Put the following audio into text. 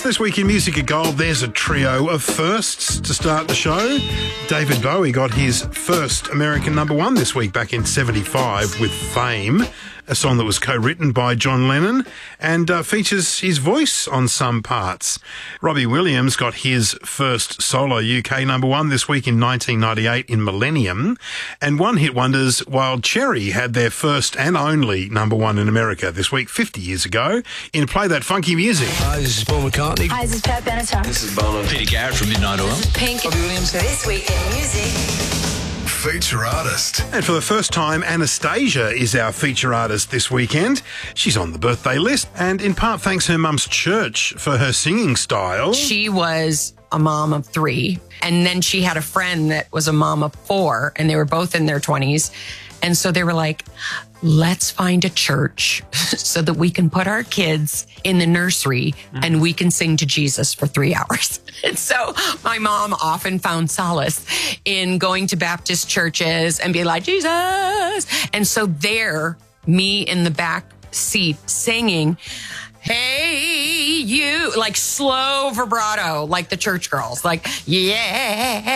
This week in Music of Gold, there's a trio of firsts to start the show. David Bowie got his first American number one this week back in 75 with Fame, a song that was co-written by John Lennon and features his voice on some parts. Robbie Williams got his first solo UK number one this week in 1998 in Millennium. And one-hit wonders Wild Cherry had their first and only number one in America this week 50 years ago in Play That Funky Music. Hi, this is Paul McCartney. Hi, this is Pat Benatar. This is Bono. Peter Garrett from Midnight Oil. Pink. Robbie Williams. This week in music. Feature artist. And for the first time, Anastasia is our feature artist this weekend. She's on the birthday list, and in part thanks her mum's church for her singing style. She was a mom of 3, and then she had a friend that was a mom of 4, and they were both in their 20s. And so they were like, let's find a church so that we can put our kids in the nursery and we can sing to Jesus for 3 hours. And so my mom often found solace in going to Baptist churches and be like, Jesus. And so there, me in the back seat singing, hey, you, like slow vibrato, like the church girls, like, yeah.